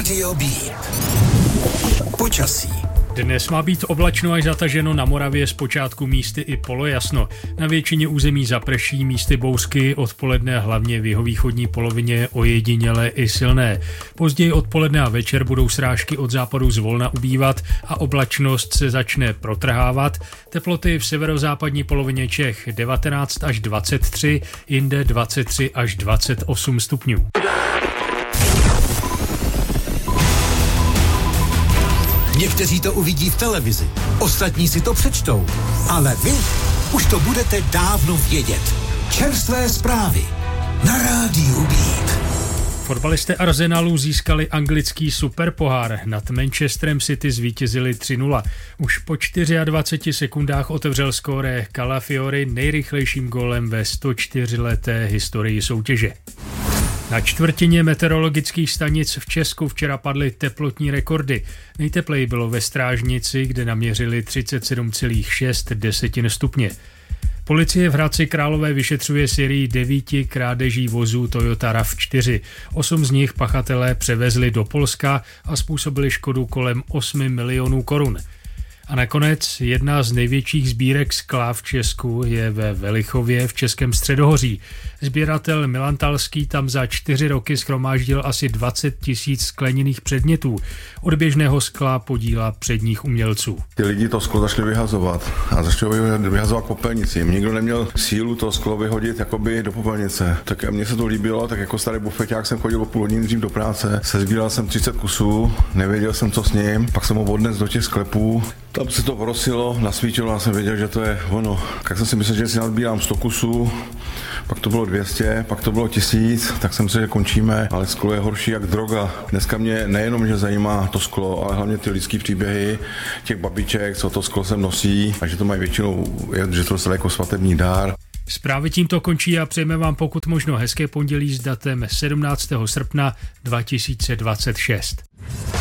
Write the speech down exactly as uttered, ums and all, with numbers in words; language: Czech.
Rádio B. Počasí. Dnes má být oblačno až zataženo, na Moravě zpočátku místy i polojasno. Na většině území zaprší, místy bouřky, odpoledne hlavně v jihovýchodní polovině ojedinělé i silné. Později odpoledne a večer budou srážky od západu zvolna ubývat a oblačnost se začne protrhávat. Teploty v severozápadní polovině Čech devatenáct až dvacet tři, jinde dvacet tři až dvacet osm stupňů. Někteří to uvidí v televizi, ostatní si to přečtou, ale vy už to budete dávno vědět. Čerstvé zprávy na Rádiu Beat. Fotbalisté Arsenalu získali anglický superpohár. Nad Manchesterem City zvítězili tři nula. Už po dvaceti čtyřech sekundách otevřel skóre Calafiori nejrychlejším gólem ve sto čtyřleté historii soutěže. Na čtvrtině meteorologických stanic v Česku včera padly teplotní rekordy. Nejtepleji bylo ve Strážnici, kde naměřili třicet sedm celá šest stupně. Policie v Hradci Králové vyšetřuje sérii devíti krádeží vozů Toyota RAV čtyři. Osm z nich pachatelé převezli do Polska a způsobili škodu kolem osmi milionů korun. A nakonec jedna z největších sbírek skla v Česku je ve Velichově v Českém Středohoří. Sběratel Milan Talský tam za čtyři roky shromáždil asi dvacet tisíc skleněných předmětů. Od běžného skla podíla předních umělců. Ty lidi to sklo začali vyhazovat a začali vyhazovat k popelnicím. Nikdo neměl sílu to sklo vyhodit jakoby do popelnice. Tak mně se to líbilo, tak jako starý bufeťák jsem chodil o půl hodiny dřív do práce, sesbíral jsem třicet kusů, nevěděl jsem, co s ním, pak jsem ho odnes do těch sklepů. Tam se to prosilo, nasvítilo a jsem věděl, že to je ono. Tak jsem si myslel, že si nazbírám sto kusů, pak to bylo dvě stě, pak to bylo tisíc, tak jsem myslel, že končíme, ale sklo je horší jak droga. Dneska mě nejenom, že zajímá to sklo, ale hlavně ty lidský příběhy těch babiček, co to sklo sem nosí a že to mají většinou, že to je jako svatební dár. Zprávy tímto končí a přejeme vám pokud možno hezké pondělí s datem sedmnáctého srpna dva tisíce dvacet šest.